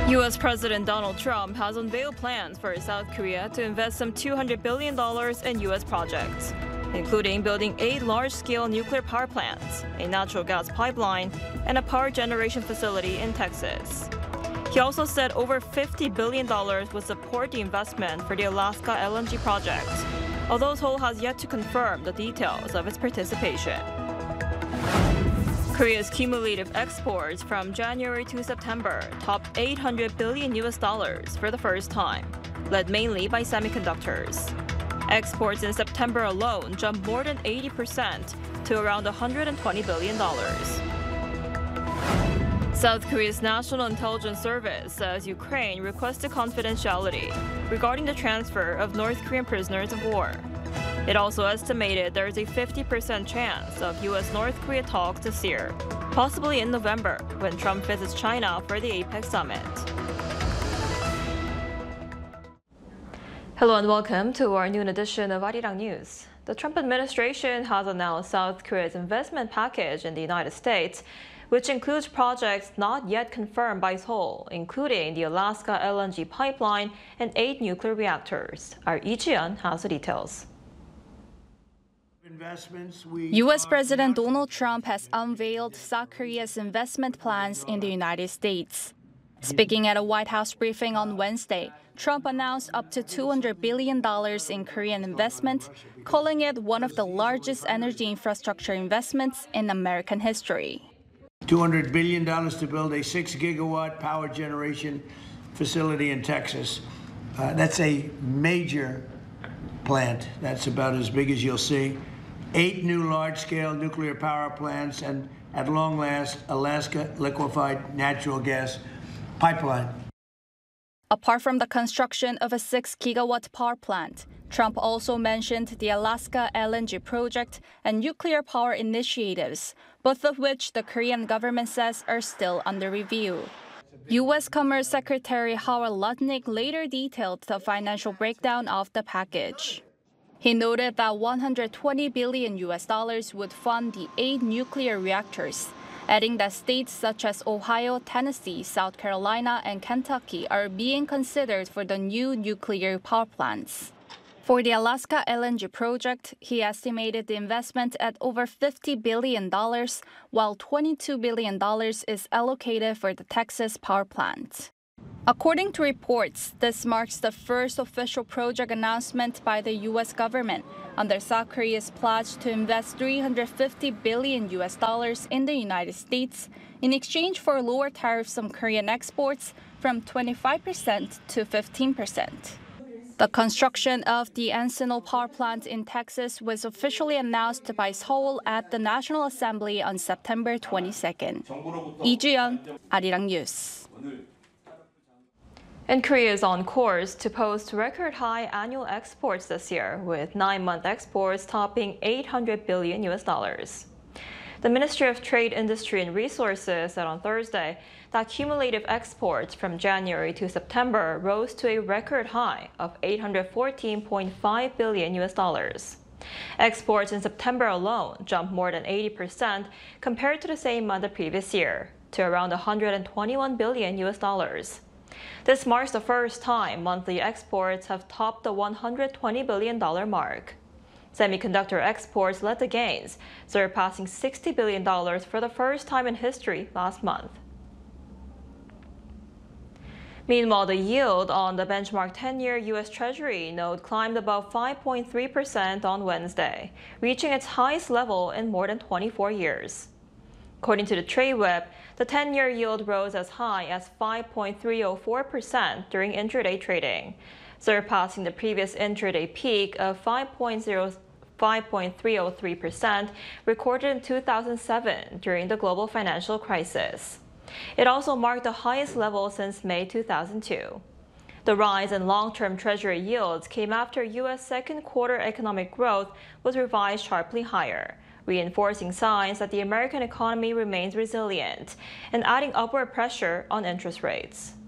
U.S. President Donald Trump has unveiled plans for South Korea to invest some $200 billion in U.S. projects, including building 8 large-scale nuclear power plants, a natural gas pipeline, and a power generation facility in Texas. He also said over $50 billion would support the investment for the Alaska LNG project, although Seoul has yet to confirm the details of its participation. Korea's cumulative exports from January to September topped $800 billion for the first time, led mainly by semiconductors. Exports in September alone jumped more than 80% to around $120 billion. South Korea's National Intelligence Service says Ukraine requested confidentiality regarding the transfer of North Korean prisoners of war. It also estimated there is a 50% chance of U.S.-North Korea talks this year, possibly in November, when Trump visits China for the APEC summit. Hello and welcome to our noon edition of Arirang News. The Trump administration has announced South Korea's investment package in the United States, which includes projects not yet confirmed by Seoul, including the Alaska LNG pipeline and 8 nuclear reactors. Our Lee Ji-yeon has the details. U.S. President Donald Trump has unveiled South Korea's investment plans in the United States. Speaking at a White House briefing on Wednesday, Trump announced up to $200 billion in Korean investment, calling it one of the largest energy infrastructure investments in American history. $200 billion to build a 6-gigawatt power generation facility in Texas. That's a major plant. That's about as big as you'll see. 8 new large-scale nuclear power plants, and at long last, Alaska liquefied natural gas pipeline. Apart from the construction of a 6-gigawatt power plant, Trump also mentioned the Alaska LNG project and nuclear power initiatives, both of which the Korean government says are still under review. U.S. Commerce Secretary Howard Lutnick later detailed the financial breakdown of the package. He noted that $120 billion would fund the 8 nuclear reactors, adding that states such as Ohio, Tennessee, South Carolina, and Kentucky are being considered for the new nuclear power plants. For the Alaska LNG project, he estimated the investment at over $50 billion, while $22 billion is allocated for the Texas power plant. According to reports, this marks the first official project announcement by the U.S. government under South Korea's pledge to invest $350 billion in the United States in exchange for lower tariffs on Korean exports from 25% to 15%. The construction of the Encinal power plant in Texas was officially announced by Seoul at the National Assembly on September 22nd. Lee Ji-yeon, Arirang News. And Korea is on course to post record-high annual exports this year, with 9-month exports topping $800 billion. The Ministry of Trade, Industry and Resources said on Thursday that cumulative exports from January to September rose to a record high of $814.5 billion. Exports in September alone jumped more than 80% compared to the same month the previous year, to around $121 billion. This marks the first time monthly exports have topped the $120 billion mark. Semiconductor exports led the gains, surpassing $60 billion for the first time in history last month. Meanwhile, the yield on the benchmark 10-year U.S. Treasury note climbed above 5.3% on Wednesday, reaching its highest level in more than 24 years. According to the TradeWeb, the 10-year yield rose as high as 5.304% during intraday trading, surpassing the previous intraday peak of 5.303% recorded in 2007 during the global financial crisis. It also marked the highest level since May 2002. The rise in long-term Treasury yields came after U.S. second quarter economic growth was revised sharply higher, reinforcing signs that the American economy remains resilient and adding upward pressure on interest rates.